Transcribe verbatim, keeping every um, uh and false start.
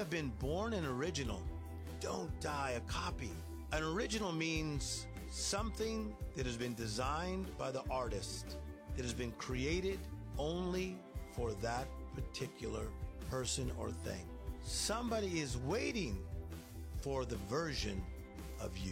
have been born an original. Don't die a copy. An original means something that has been designed by the artist, that has been created only for that particular person or thing. Somebody is waiting for the version of you.